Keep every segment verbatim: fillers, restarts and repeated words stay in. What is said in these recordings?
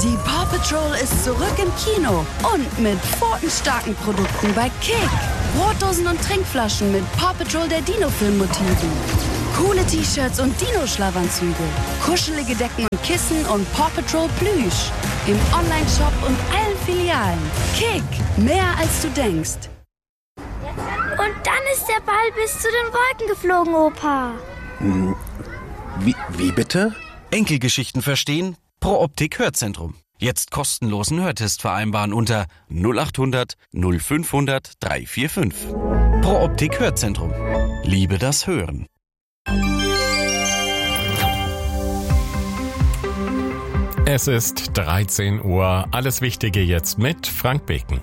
Die Paw Patrol ist zurück im Kino und mit pfotenstarken Produkten bei Kick. Brotdosen und Trinkflaschen mit Paw Patrol der Dino-Film-Motiven. Coole T-Shirts und Dino-Schlafanzüge. Kuschelige Decken und Kissen und Paw Patrol Plüsch. Im Online-Shop und allen Filialen. Kick, mehr als du denkst. Und dann ist der Ball bis zu den Wolken geflogen, Opa. Hm, wie, wie bitte? Enkelgeschichten verstehen? Pro Optik Hörzentrum. Jetzt kostenlosen Hörtest vereinbaren unter null acht hundert null fünfhundert dreihundertfünfundvierzig. Pro Optik Hörzentrum. Liebe das Hören. Es ist dreizehn Uhr. Alles Wichtige jetzt mit Frank Beken.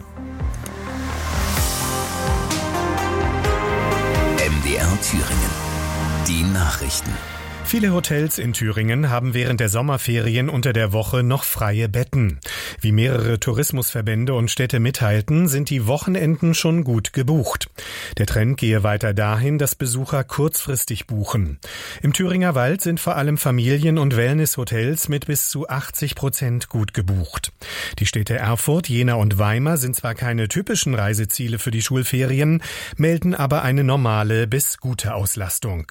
M D R Thüringen. Die Nachrichten. Viele Hotels in Thüringen haben während der Sommerferien unter der Woche noch freie Betten. Wie mehrere Tourismusverbände und Städte mitteilten, sind die Wochenenden schon gut gebucht. Der Trend gehe weiter dahin, dass Besucher kurzfristig buchen. Im Thüringer Wald sind vor allem Familien- und Wellnesshotels mit bis zu achtzig Prozent gut gebucht. Die Städte Erfurt, Jena und Weimar sind zwar keine typischen Reiseziele für die Schulferien, melden aber eine normale bis gute Auslastung.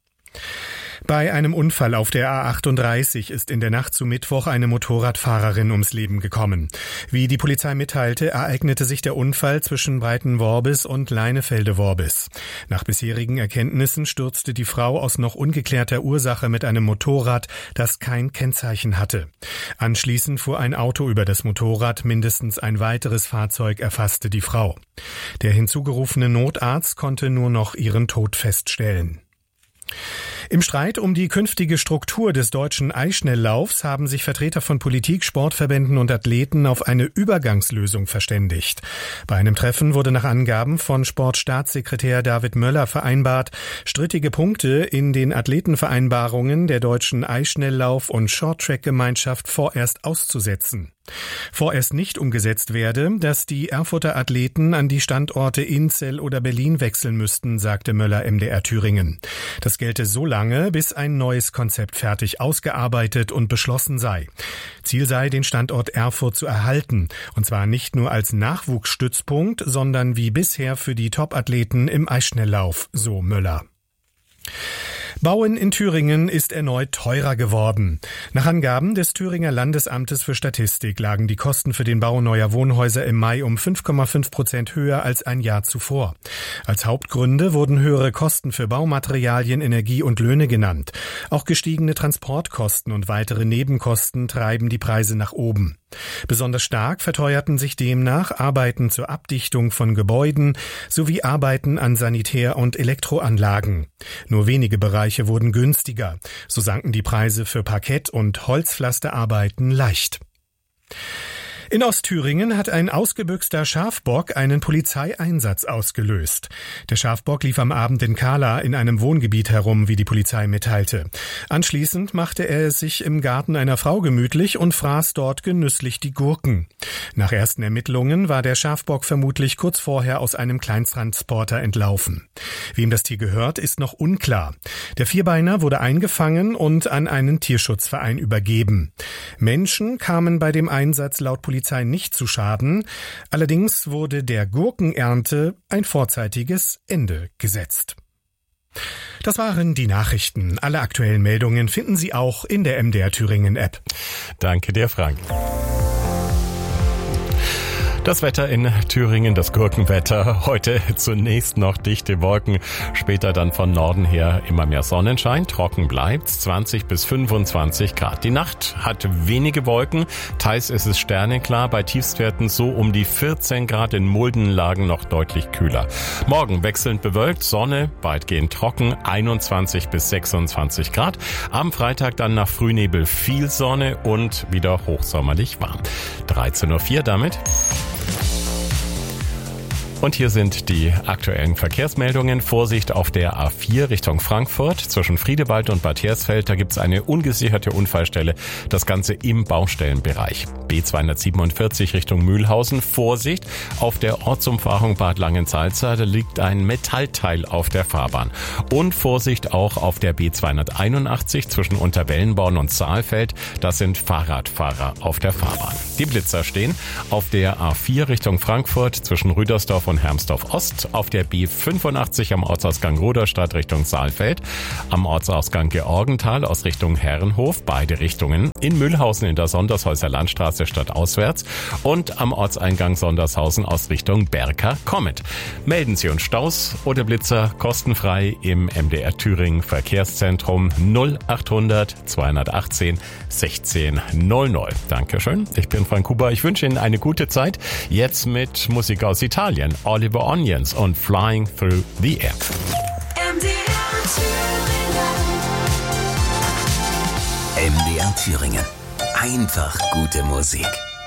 Bei einem Unfall auf der A achtunddreißig ist in der Nacht zu Mittwoch eine Motorradfahrerin ums Leben gekommen. Wie die Polizei mitteilte, ereignete sich der Unfall zwischen Breitenworbis und Leinefelde-Worbis. Nach bisherigen Erkenntnissen stürzte die Frau aus noch ungeklärter Ursache mit einem Motorrad, das kein Kennzeichen hatte. Anschließend fuhr ein Auto über das Motorrad, mindestens ein weiteres Fahrzeug erfasste die Frau. Der hinzugerufene Notarzt konnte nur noch ihren Tod feststellen. Im Streit um die künftige Struktur des deutschen Eisschnelllaufs haben sich Vertreter von Politik, Sportverbänden und Athleten auf eine Übergangslösung verständigt. Bei einem Treffen wurde nach Angaben von Sportstaatssekretär David Möller vereinbart, strittige Punkte in den Athletenvereinbarungen der deutschen Eisschnelllauf- und Shorttrack-Gemeinschaft vorerst auszusetzen. Vorerst nicht umgesetzt werde, dass die Erfurter Athleten an die Standorte Inzell oder Berlin wechseln müssten, sagte Möller M D R Thüringen. Das gelte so lange, bis ein neues Konzept fertig ausgearbeitet und beschlossen sei. Ziel sei, den Standort Erfurt zu erhalten, und zwar nicht nur als Nachwuchsstützpunkt, sondern wie bisher für die Top-Athleten im Eisschnelllauf, so Möller. Bauen in Thüringen ist erneut teurer geworden. Nach Angaben des Thüringer Landesamtes für Statistik lagen die Kosten für den Bau neuer Wohnhäuser im Mai um fünf Komma fünf Prozent höher als ein Jahr zuvor. Als Hauptgründe wurden höhere Kosten für Baumaterialien, Energie und Löhne genannt. Auch gestiegene Transportkosten und weitere Nebenkosten treiben die Preise nach oben. Besonders stark verteuerten sich demnach Arbeiten zur Abdichtung von Gebäuden sowie Arbeiten an Sanitär- und Elektroanlagen. Nur wenige Bereiche wurden günstiger. So sanken die Preise für Parkett- und Holzpflasterarbeiten leicht. In Ostthüringen hat ein ausgebüxter Schafbock einen Polizeieinsatz ausgelöst. Der Schafbock lief am Abend in Kahla in einem Wohngebiet herum, wie die Polizei mitteilte. Anschließend machte er es sich im Garten einer Frau gemütlich und fraß dort genüsslich die Gurken. Nach ersten Ermittlungen war der Schafbock vermutlich kurz vorher aus einem Kleinsttransporter entlaufen. Wem das Tier gehört, ist noch unklar. Der Vierbeiner wurde eingefangen und an einen Tierschutzverein übergeben. Menschen kamen bei dem Einsatz laut Polizei Polizei nicht zu Schaden. Allerdings wurde der Gurkenernte ein vorzeitiges Ende gesetzt. Das waren die Nachrichten. Alle aktuellen Meldungen finden Sie auch in der M D R Thüringen App. Danke dir, Frank. Das Wetter in Thüringen, das Gurkenwetter. Heute zunächst noch dichte Wolken, später dann von Norden her immer mehr Sonnenschein. Trocken bleibt's, zwanzig bis fünfundzwanzig Grad. Die Nacht hat wenige Wolken, teils ist es sternenklar, bei Tiefstwerten so um die vierzehn Grad, in Muldenlagen noch deutlich kühler. Morgen wechselnd bewölkt, Sonne, weitgehend trocken, einundzwanzig bis sechsundzwanzig Grad. Am Freitag dann nach Frühnebel viel Sonne und wieder hochsommerlich warm. dreizehn Uhr vier damit. Und hier sind die aktuellen Verkehrsmeldungen. Vorsicht auf der A vier Richtung Frankfurt zwischen Friedewald und Bad Hersfeld. Da gibt es eine ungesicherte Unfallstelle. Das Ganze im Baustellenbereich. B zweihundertsiebenundvierzig Richtung Mühlhausen. Vorsicht auf der Ortsumfahrung Bad Langensalza. Da liegt ein Metallteil auf der Fahrbahn. Und Vorsicht auch auf der B zweihunderteinundachtzig zwischen Unterwellenborn und Saalfeld. Das sind Fahrradfahrer auf der Fahrbahn. Die Blitzer stehen auf der A vier Richtung Frankfurt zwischen Rüdersdorf und Hermsdorf Ost, auf der B fünfundachtzig am Ortsausgang Ruderstadt Richtung Saalfeld, am Ortsausgang Georgenthal aus Richtung Herrenhof, beide Richtungen, in Mühlhausen in der Sondershäuser Landstraße stadtauswärts und am Ortseingang Sondershausen aus Richtung Berka-Kommet. Melden Sie uns Staus oder Blitzer kostenfrei im M D R Thüringen Verkehrszentrum null achthundert zweihundertachtzehn sechzehn null null. Dankeschön, ich bin Frank Huber, ich wünsche Ihnen eine gute Zeit. Jetzt mit Musik aus Italien. Oliver Onions und Flying Through the Air. M D R Thüringen. M D R Thüringen. Einfach gute Musik.